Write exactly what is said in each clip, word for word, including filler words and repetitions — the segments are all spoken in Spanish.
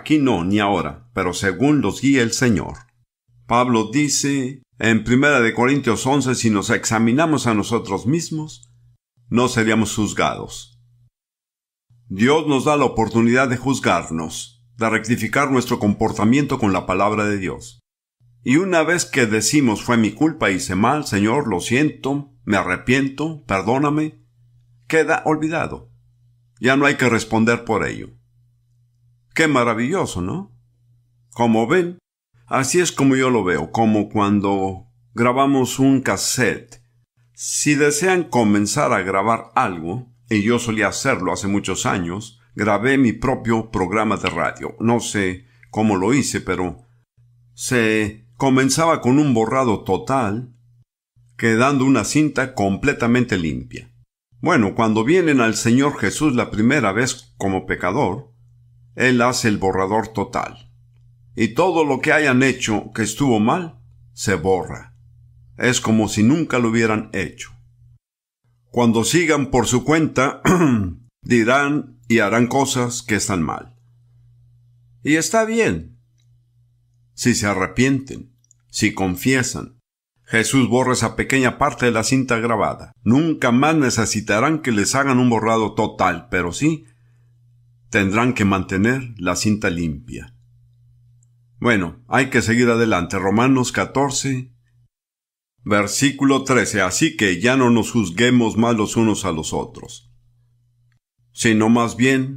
aquí no, ni ahora, pero según los guíe el Señor. Pablo dice en primera de Corintios once, si nos examinamos a nosotros mismos, no seríamos juzgados. Dios nos da la oportunidad de juzgarnos, de rectificar nuestro comportamiento con la palabra de Dios. Y una vez que decimos fue mi culpa, hice mal, Señor, lo siento, me arrepiento, perdóname, queda olvidado. Ya no hay que responder por ello. Qué maravilloso, ¿no? Como ven, así es como yo lo veo, como cuando grabamos un cassette. Si desean comenzar a grabar algo, y yo solía hacerlo hace muchos años, grabé mi propio programa de radio. No sé cómo lo hice, pero se comenzaba con un borrado total, quedando una cinta completamente limpia. Bueno, cuando vienen al Señor Jesús la primera vez como pecador, Él hace el borrador total. Y todo lo que hayan hecho que estuvo mal, se borra. Es como si nunca lo hubieran hecho. Cuando sigan por su cuenta, dirán y harán cosas que están mal. Y está bien. Si se arrepienten, si confiesan, Jesús borra esa pequeña parte de la cinta grabada. Nunca más necesitarán que les hagan un borrado total, pero sí tendrán que mantener la cinta limpia. Bueno, hay que seguir adelante. Romanos catorce, versículo trece. Así que ya no nos juzguemos más los unos a los otros, sino más bien,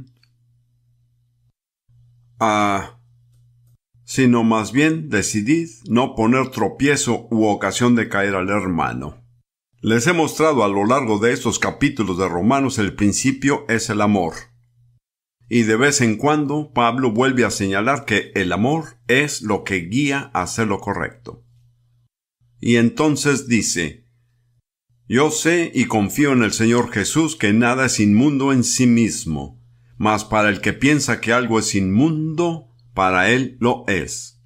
ah, sino más bien decidid no poner tropiezo u ocasión de caer al hermano. Les he mostrado a lo largo de estos capítulos de Romanos el principio es el amor. Y de vez en cuando Pablo vuelve a señalar que el amor es lo que guía a hacer lo correcto. Y entonces dice, yo sé y confío en el Señor Jesús que nada es inmundo en sí mismo, mas para el que piensa que algo es inmundo, para él lo es.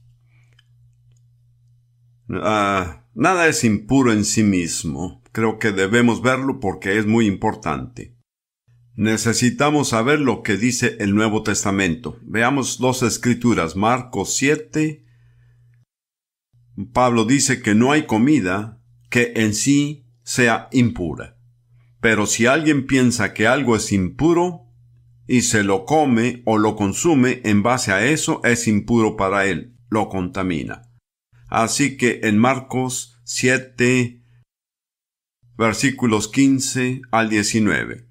Uh, nada es impuro en sí mismo. Creo que debemos verlo porque es muy importante. Necesitamos saber lo que dice el Nuevo Testamento. Veamos dos escrituras. Marcos siete. Pablo dice que no hay comida que en sí sea impura. Pero si alguien piensa que algo es impuro y se lo come o lo consume en base a eso, es impuro para él, lo contamina. Así que en Marcos siete, versículos quince al diecinueve.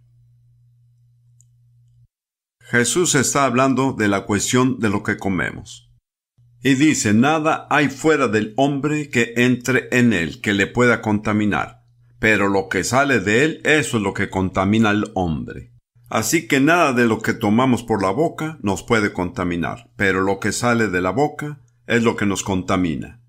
Jesús está hablando de la cuestión de lo que comemos. Y dice, nada hay fuera del hombre que entre en él, que le pueda contaminar. Pero lo que sale de él, eso es lo que contamina al hombre. Así que nada de lo que tomamos por la boca nos puede contaminar, pero lo que sale de la boca es lo que nos contamina.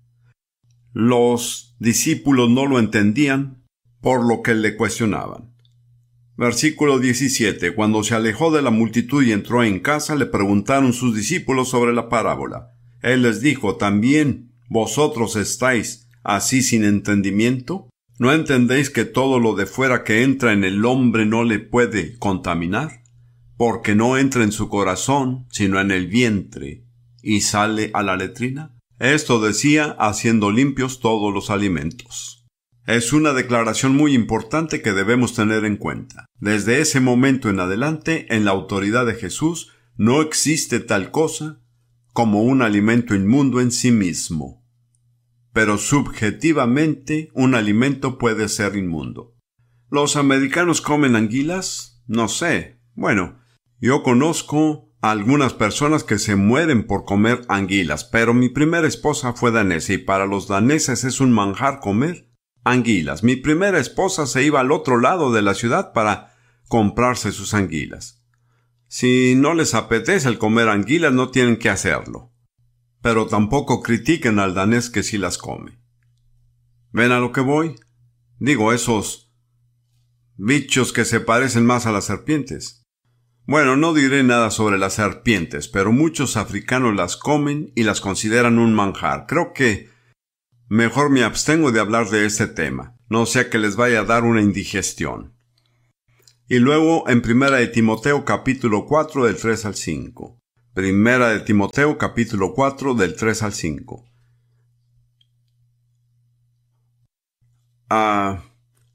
Los discípulos no lo entendían, por lo que le cuestionaban. Versículo diecisiete. Cuando se alejó de la multitud y entró en casa, le preguntaron sus discípulos sobre la parábola. Él les dijo, ¿también vosotros estáis así sin entendimiento? ¿No entendéis que todo lo de fuera que entra en el hombre no le puede contaminar? Porque no entra en su corazón, sino en el vientre, y sale a la letrina. Esto decía, haciendo limpios todos los alimentos. Es una declaración muy importante que debemos tener en cuenta. Desde ese momento en adelante, en la autoridad de Jesús, no existe tal cosa como un alimento inmundo en sí mismo. Pero subjetivamente, un alimento puede ser inmundo. ¿Los americanos comen anguilas? No sé. Bueno, yo conozco a algunas personas que se mueren por comer anguilas, pero mi primera esposa fue danesa y para los daneses es un manjar comer anguilas. Mi primera esposa se iba al otro lado de la ciudad para comprarse sus anguilas. Si no les apetece el comer anguilas, no tienen que hacerlo. Pero tampoco critiquen al danés que sí las come. ¿Ven a lo que voy? Digo, esos bichos que se parecen más a las serpientes. Bueno, no diré nada sobre las serpientes, pero muchos africanos las comen y las consideran un manjar. Creo que mejor me abstengo de hablar de este tema, no sea que les vaya a dar una indigestión. Y luego en primera de Timoteo capítulo cuatro del tres al cinco. Primera de Timoteo, capítulo cuatro, del tres al cinco. Ah,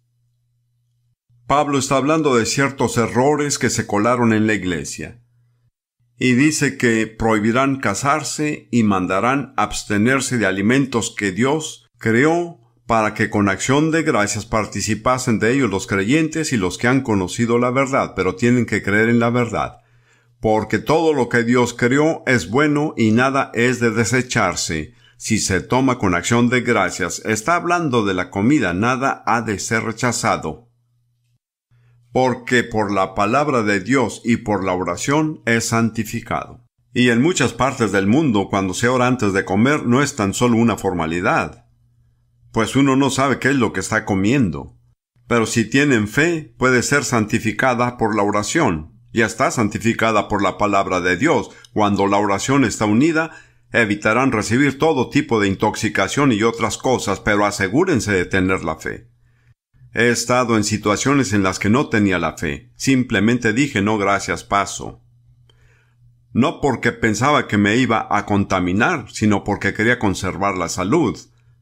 Pablo está hablando de ciertos errores que se colaron en la iglesia. Y dice que prohibirán casarse y mandarán abstenerse de alimentos que Dios creó para que con acción de gracias participasen de ellos los creyentes y los que han conocido la verdad, pero tienen que creer en la verdad. Porque todo lo que Dios creó es bueno y nada es de desecharse si se toma con acción de gracias. Está hablando de la comida, nada ha de ser rechazado. Porque por la palabra de Dios y por la oración es santificado. Y en muchas partes del mundo, cuando se ora antes de comer, no es tan solo una formalidad, pues uno no sabe qué es lo que está comiendo. Pero si tienen fe, puede ser santificada por la oración. Ya está santificada por la palabra de Dios. Cuando la oración está unida, evitarán recibir todo tipo de intoxicación y otras cosas, pero asegúrense de tener la fe. He estado en situaciones en las que no tenía la fe. Simplemente dije no gracias, paso. No porque pensaba que me iba a contaminar, sino porque quería conservar la salud.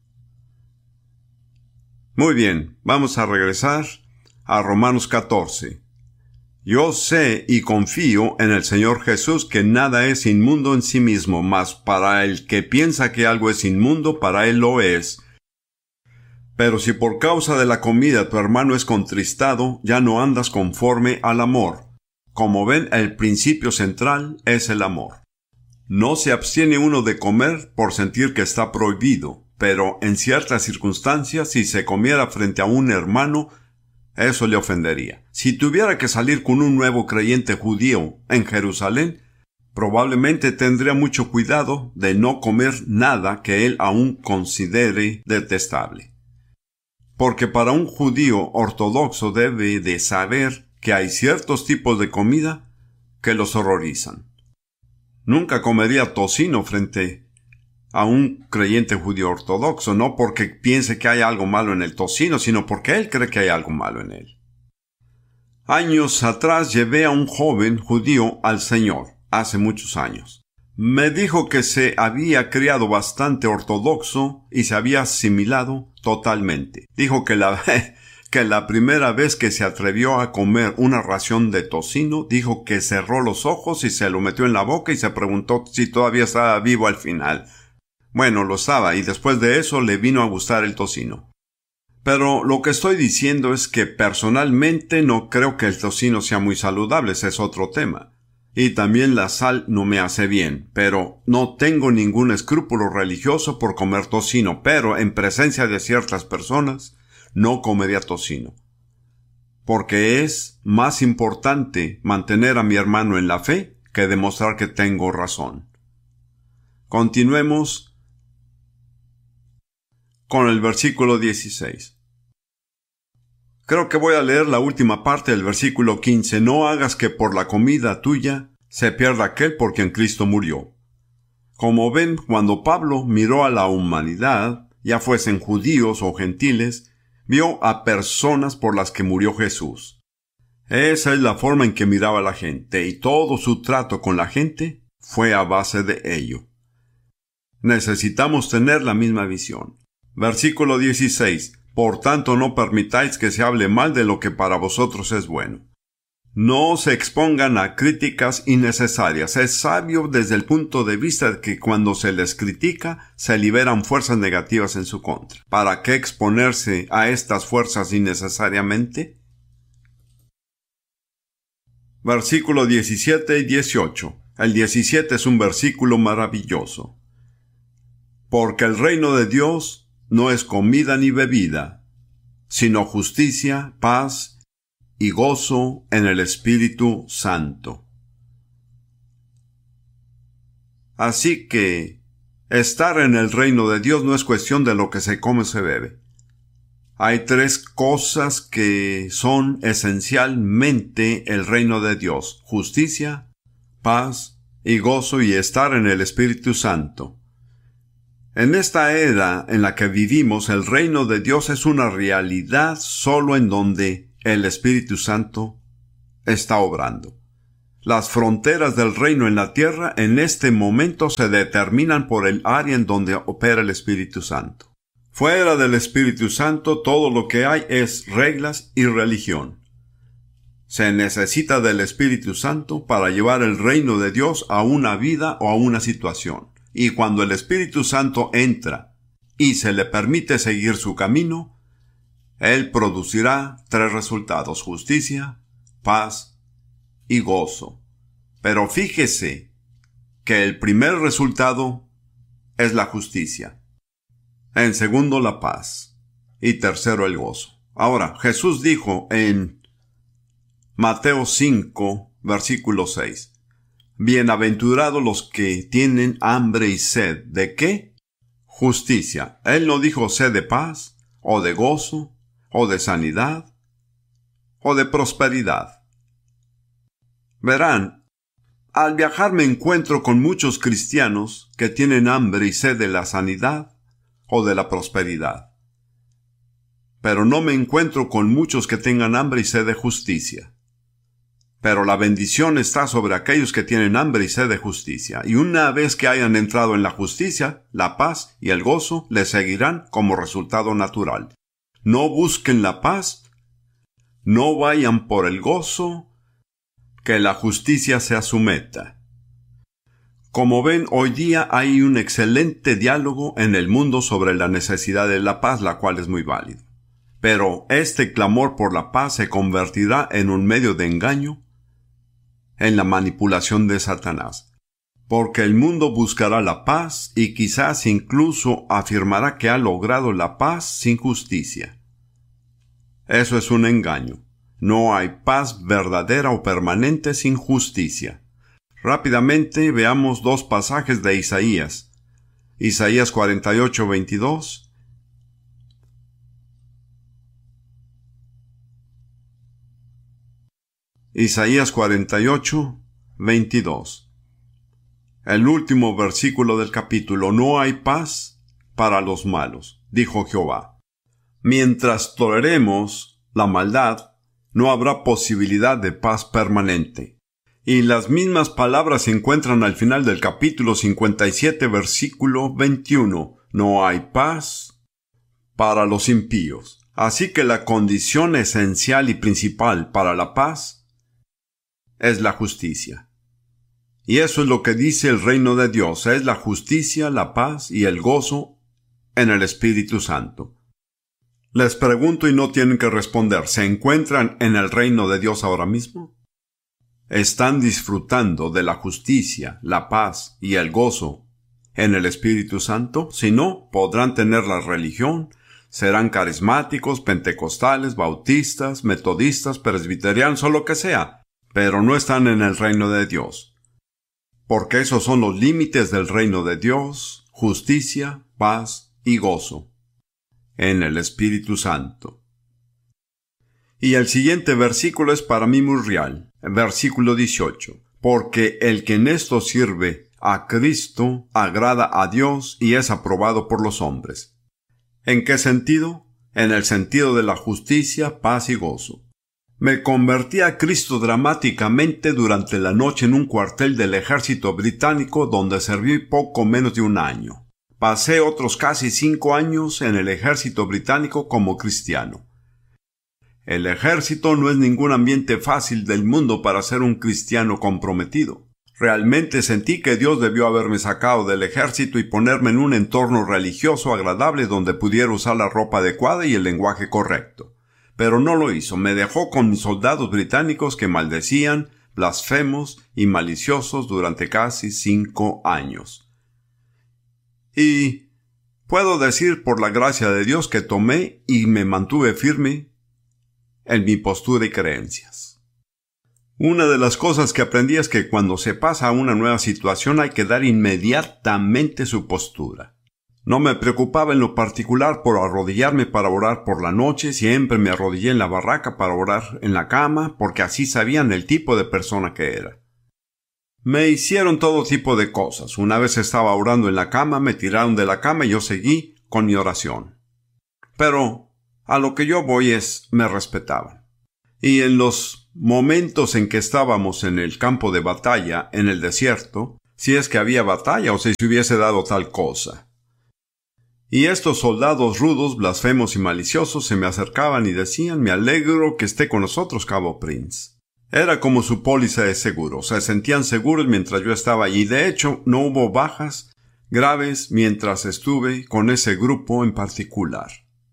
Muy bien, vamos a regresar a Romanos catorce. Yo sé y confío en el Señor Jesús que nada es inmundo en sí mismo, mas para el que piensa que algo es inmundo, para él lo es. Pero si por causa de la comida tu hermano es contristado, ya no andas conforme al amor. Como ven, el principio central es el amor. No se abstiene uno de comer por sentir que está prohibido, pero en ciertas circunstancias, si se comiera frente a un hermano, eso le ofendería. Si tuviera que salir con un nuevo creyente judío en Jerusalén, probablemente tendría mucho cuidado de no comer nada que él aún considere detestable. Porque para un judío ortodoxo debe de saber que hay ciertos tipos de comida que los horrorizan. Nunca comería tocino frente a un creyente judío ortodoxo, no porque piense que hay algo malo en el tocino, sino porque él cree que hay algo malo en él. Años atrás llevé a un joven judío al Señor, hace muchos años. Me dijo que se había criado bastante ortodoxo y se había asimilado totalmente. Dijo que la, que la primera vez que se atrevió a comer una ración de tocino, dijo que cerró los ojos y se lo metió en la boca y se preguntó si todavía estaba vivo al final. Bueno, lo estaba, y después de eso le vino a gustar el tocino. Pero lo que estoy diciendo es que personalmente no creo que el tocino sea muy saludable, ese es otro tema. Y también la sal no me hace bien, pero no tengo ningún escrúpulo religioso por comer tocino, pero en presencia de ciertas personas no comería tocino. Porque es más importante mantener a mi hermano en la fe que demostrar que tengo razón. Continuemos con el versículo dieciséis. Creo que voy a leer la última parte del versículo quince. No hagas que por la comida tuya se pierda aquel por quien Cristo murió. Como ven, cuando Pablo miró a la humanidad, ya fuesen judíos o gentiles, vio a personas por las que murió Jesús. Esa es la forma en que miraba a la gente, y todo su trato con la gente fue a base de ello. Necesitamos tener la misma visión. Versículo dieciséis. Por tanto, no permitáis que se hable mal de lo que para vosotros es bueno. No se expongan a críticas innecesarias. Es sabio desde el punto de vista de que cuando se les critica, se liberan fuerzas negativas en su contra. ¿Para qué exponerse a estas fuerzas innecesariamente? Versículo diecisiete y dieciocho. El diecisiete es un versículo maravilloso. Porque el reino de Dios no es comida ni bebida, sino justicia, paz y gozo en el Espíritu Santo. Así que, estar en el reino de Dios no es cuestión de lo que se come o se bebe. Hay tres cosas que son esencialmente el reino de Dios: justicia, paz y gozo, y estar en el Espíritu Santo. En esta era en la que vivimos, el reino de Dios es una realidad solo en donde el Espíritu Santo está obrando. Las fronteras del reino en la tierra en este momento se determinan por el área en donde opera el Espíritu Santo. Fuera del Espíritu Santo todo lo que hay es reglas y religión. Se necesita del Espíritu Santo para llevar el reino de Dios a una vida o a una situación. Y cuando el Espíritu Santo entra y se le permite seguir su camino, Él producirá tres resultados: justicia, paz y gozo. Pero fíjese que el primer resultado es la justicia. En segundo, la paz. Y tercero, el gozo. Ahora, Jesús dijo en Mateo cinco, versículo seis, bienaventurados los que tienen hambre y sed. ¿De qué? Justicia. Él no dijo sed de paz, o de gozo, o de sanidad, o de prosperidad. Verán, al viajar me encuentro con muchos cristianos que tienen hambre y sed de la sanidad o de la prosperidad. Pero no me encuentro con muchos que tengan hambre y sed de justicia. Pero la bendición está sobre aquellos que tienen hambre y sed de justicia. Y una vez que hayan entrado en la justicia, la paz y el gozo les seguirán como resultado natural. No busquen la paz, no vayan por el gozo, que la justicia sea su meta. Como ven, hoy día hay un excelente diálogo en el mundo sobre la necesidad de la paz, la cual es muy válido. Pero este clamor por la paz se convertirá en un medio de engaño, en la manipulación de Satanás. Porque el mundo buscará la paz y quizás incluso afirmará que ha logrado la paz sin justicia. Eso es un engaño. No hay paz verdadera o permanente sin justicia. Rápidamente veamos dos pasajes de Isaías. Isaías cuarenta y ocho, veintidós. Isaías cuarenta y ocho, veintidós. El último versículo del capítulo. No hay paz para los malos, dijo Jehová. Mientras toleremos la maldad, no habrá posibilidad de paz permanente. Y las mismas palabras se encuentran al final del capítulo cincuenta y siete, versículo veintiuno. No hay paz para los impíos. Así que la condición esencial y principal para la paz es la justicia. Y eso es lo que dice el reino de Dios. Es la justicia, la paz y el gozo en el Espíritu Santo. Les pregunto y no tienen que responder, ¿se encuentran en el reino de Dios ahora mismo? ¿Están disfrutando de la justicia, la paz y el gozo en el Espíritu Santo? Si no, podrán tener la religión, serán carismáticos, pentecostales, bautistas, metodistas, presbiterianos o lo que sea, pero no están en el reino de Dios. Porque esos son los límites del reino de Dios: justicia, paz y gozo en el Espíritu Santo. Y el siguiente versículo es para mí muy real. Versículo dieciocho. Porque el que en esto sirve a Cristo agrada a Dios y es aprobado por los hombres. ¿En qué sentido? En el sentido de la justicia, paz y gozo. Me convertí a Cristo dramáticamente durante la noche en un cuartel del ejército británico donde serví poco menos de un año. Pasé otros casi cinco años en el ejército británico como cristiano. El ejército no es ningún ambiente fácil del mundo para ser un cristiano comprometido. Realmente sentí que Dios debió haberme sacado del ejército y ponerme en un entorno religioso agradable donde pudiera usar la ropa adecuada y el lenguaje correcto. Pero no lo hizo. Me dejó con mis soldados británicos que maldecían, blasfemos y maliciosos durante casi cinco años. Y puedo decir por la gracia de Dios que tomé y me mantuve firme en mi postura y creencias. Una de las cosas que aprendí es que cuando se pasa a una nueva situación hay que dar inmediatamente su postura. No me preocupaba en lo particular por arrodillarme para orar por la noche, siempre me arrodillé en la barraca para orar en la cama, porque así sabían el tipo de persona que era. Me hicieron todo tipo de cosas. Una vez estaba orando en la cama, me tiraron de la cama y yo seguí con mi oración. Pero a lo que yo voy es, me respetaban. Y en los momentos en que estábamos en el campo de batalla, en el desierto, si es que había batalla o si se hubiese dado tal cosa. Y estos soldados rudos, blasfemos y maliciosos se me acercaban y decían: me alegro que esté con nosotros Cabo Prince. Era como su póliza de seguro, se sentían seguros mientras yo estaba allí. De hecho, no hubo bajas graves mientras estuve con ese grupo en particular.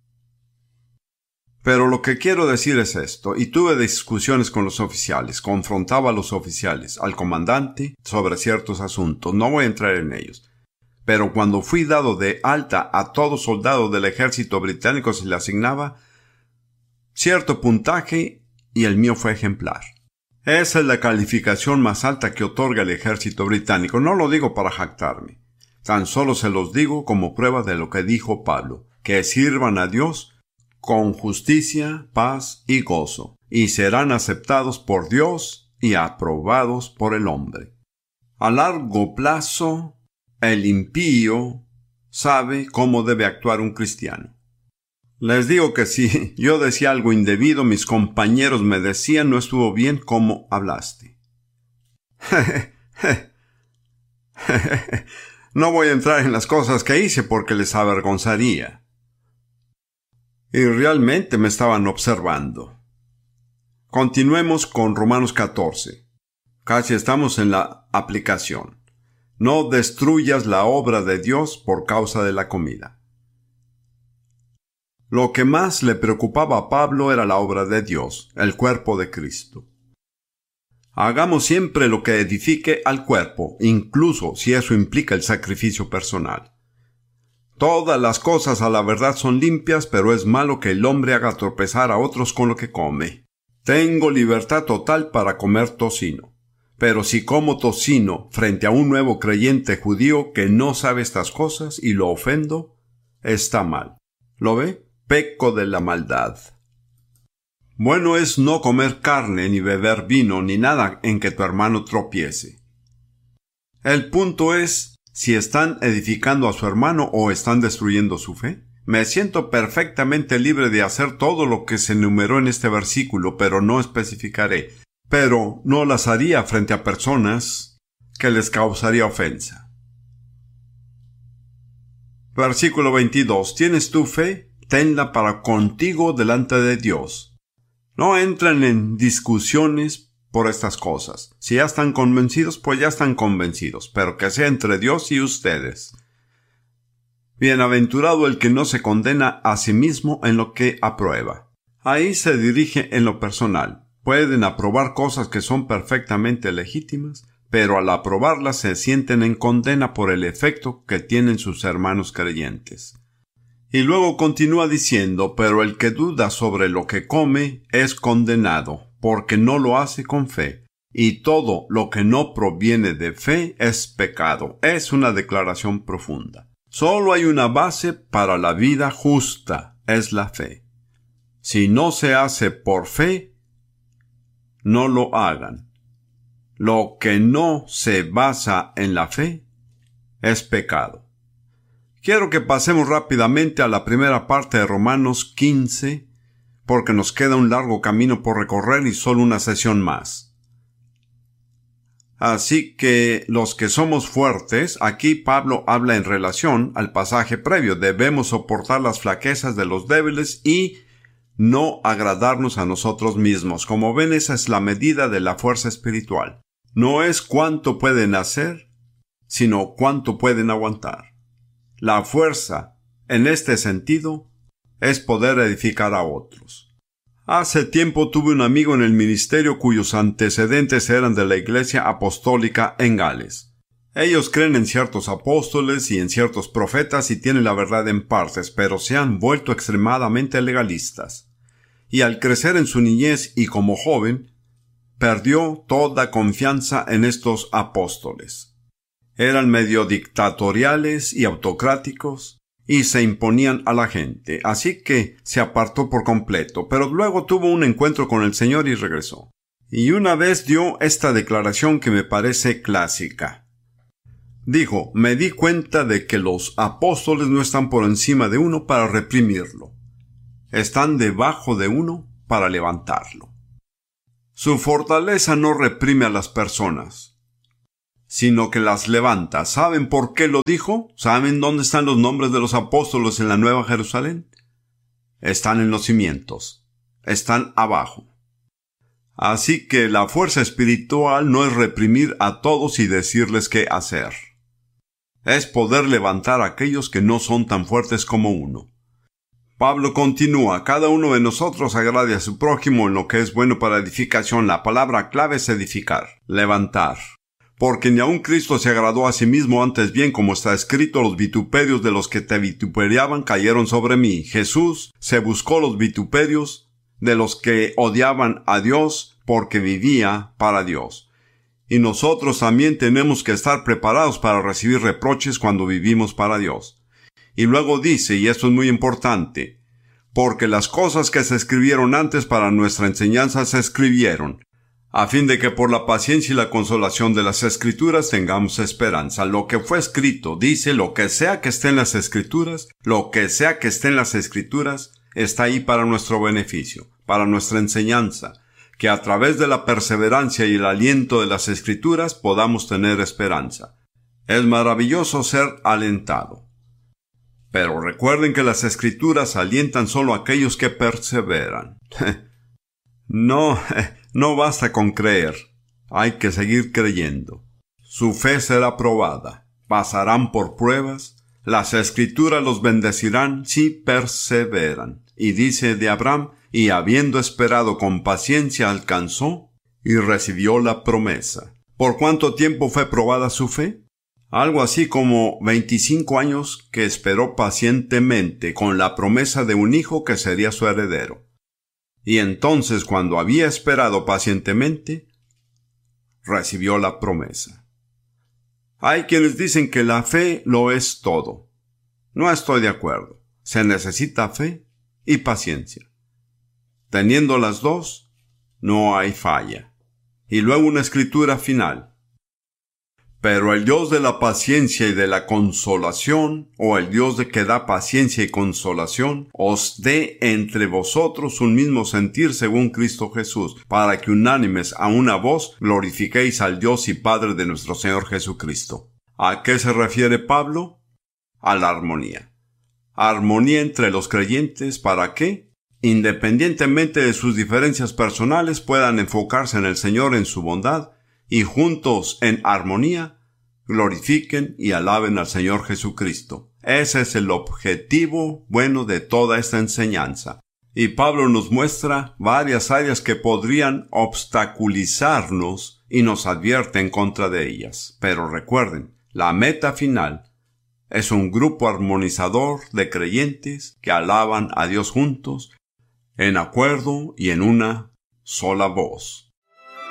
Pero lo que quiero decir es esto, y tuve discusiones con los oficiales, confrontaba a los oficiales, al comandante, sobre ciertos asuntos, no voy a entrar en ellos. Pero cuando fui dado de alta a todo soldado del ejército británico se le asignaba cierto puntaje y el mío fue ejemplar. Esa es la calificación más alta que otorga el ejército británico. No lo digo para jactarme. Tan solo se los digo como prueba de lo que dijo Pablo, que sirvan a Dios con justicia, paz y gozo, y serán aceptados por Dios y aprobados por el hombre. A largo plazo, el impío sabe cómo debe actuar un cristiano. Les digo que si yo decía algo indebido, mis compañeros me decían: no estuvo bien como hablaste. No voy a entrar en las cosas que hice porque les avergonzaría. Y realmente me estaban observando. Continuemos con Romanos catorce. Casi estamos en la aplicación. No destruyas la obra de Dios por causa de la comida. Lo que más le preocupaba a Pablo era la obra de Dios, el cuerpo de Cristo. Hagamos siempre lo que edifique al cuerpo, incluso si eso implica el sacrificio personal. Todas las cosas a la verdad son limpias, pero es malo que el hombre haga tropezar a otros con lo que come. Tengo libertad total para comer tocino. Pero si como tocino frente a un nuevo creyente judío que no sabe estas cosas y lo ofendo, está mal. ¿Lo ve? Peco de la maldad. Bueno es no comer carne, ni beber vino, ni nada en que tu hermano tropiece. El punto es si están edificando a su hermano o están destruyendo su fe. Me siento perfectamente libre de hacer todo lo que se enumeró en este versículo, pero no especificaré. Pero no las haría frente a personas que les causaría ofensa. Versículo veintidós. ¿Tienes tu fe? Tenla para contigo delante de Dios. No entran en discusiones por estas cosas. Si ya están convencidos, pues ya están convencidos, pero que sea entre Dios y ustedes. Bienaventurado el que no se condena a sí mismo en lo que aprueba. Ahí se dirige en lo personal. Pueden aprobar cosas que son perfectamente legítimas, pero al aprobarlas se sienten en condena por el efecto que tienen sus hermanos creyentes. Y luego continúa diciendo: pero el que duda sobre lo que come es condenado, porque no lo hace con fe, y todo lo que no proviene de fe es pecado. Es una declaración profunda. Solo hay una base para la vida justa, es la fe. Si no se hace por fe, no lo hagan. Lo que no se basa en la fe es pecado. Quiero que pasemos rápidamente a la primera parte de Romanos quince, porque nos queda un largo camino por recorrer y solo una sesión más. Así que los que somos fuertes, aquí Pablo habla en relación al pasaje previo. Debemos soportar las flaquezas de los débiles y no agradarnos a nosotros mismos. Como ven, esa es la medida de la fuerza espiritual. No es cuánto pueden hacer, sino cuánto pueden aguantar. La fuerza, en este sentido, es poder edificar a otros. Hace tiempo tuve un amigo en el ministerio cuyos antecedentes eran de la Iglesia Apostólica en Gales. Ellos creen en ciertos apóstoles y en ciertos profetas y tienen la verdad en partes, pero se han vuelto extremadamente legalistas. Y al crecer en su niñez y como joven, perdió toda confianza en estos apóstoles. Eran medio dictatoriales y autocráticos y se imponían a la gente, así que se apartó por completo, pero luego tuvo un encuentro con el Señor y regresó. Y una vez dio esta declaración que me parece clásica. Dijo: me di cuenta de que los apóstoles no están por encima de uno para reprimirlo. Están debajo de uno para levantarlo. Su fortaleza no reprime a las personas, sino que las levanta. ¿Saben por qué lo dijo? ¿Saben dónde están los nombres de los apóstoles en la Nueva Jerusalén? Están en los cimientos. Están abajo. Así que la fuerza espiritual no es reprimir a todos y decirles qué hacer. Es poder levantar a aquellos que no son tan fuertes como uno. Pablo continúa, cada uno de nosotros agrade a su prójimo en lo que es bueno para edificación. La palabra clave es edificar, levantar. Porque ni aun Cristo se agradó a sí mismo, antes bien, como está escrito, los vituperios de los que te vituperiaban cayeron sobre mí. Jesús se buscó los vituperios de los que odiaban a Dios porque vivía para Dios. Y nosotros también tenemos que estar preparados para recibir reproches cuando vivimos para Dios. Y luego dice, y esto es muy importante, porque las cosas que se escribieron antes para nuestra enseñanza se escribieron, a fin de que por la paciencia y la consolación de las Escrituras tengamos esperanza. Lo que fue escrito, dice, lo que sea que esté en las Escrituras, lo que sea que esté en las Escrituras, está ahí para nuestro beneficio, para nuestra enseñanza, que a través de la perseverancia y el aliento de las Escrituras podamos tener esperanza. Es maravilloso ser alentado. Pero recuerden que las Escrituras alientan solo a aquellos que perseveran. No, no basta con creer. Hay que seguir creyendo. Su fe será probada. Pasarán por pruebas. Las Escrituras los bendecirán si perseveran. Y dice de Abraham, y habiendo esperado con paciencia alcanzó y recibió la promesa. ¿Por cuánto tiempo fue probada su fe? Algo así como veinticinco años que esperó pacientemente con la promesa de un hijo que sería su heredero. Y entonces, cuando había esperado pacientemente, recibió la promesa. Hay quienes dicen que la fe lo es todo. No estoy de acuerdo. Se necesita fe y paciencia. Teniendo las dos, no hay falla. Y luego una escritura final. Pero el Dios de la paciencia y de la consolación, o el Dios de que da paciencia y consolación, os dé entre vosotros un mismo sentir según Cristo Jesús, para que unánimes a una voz glorifiquéis al Dios y Padre de nuestro Señor Jesucristo. ¿A qué se refiere Pablo? A la armonía. Armonía entre los creyentes, ¿para qué? Independientemente de sus diferencias personales, puedan enfocarse en el Señor en su bondad, y juntos en armonía glorifiquen y alaben al Señor Jesucristo. Ese es el objetivo bueno de toda esta enseñanza. Y Pablo nos muestra varias áreas que podrían obstaculizarnos y nos advierte en contra de ellas. Pero recuerden, la meta final es un grupo armonizador de creyentes que alaban a Dios juntos, en acuerdo y en una sola voz.